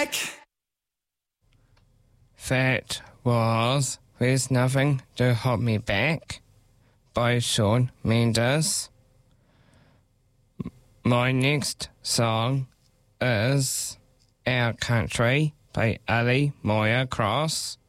That was There's Nothing to Hold Me Back by Shawn Mendes. My next song is Our Country by Ali Moya Cross.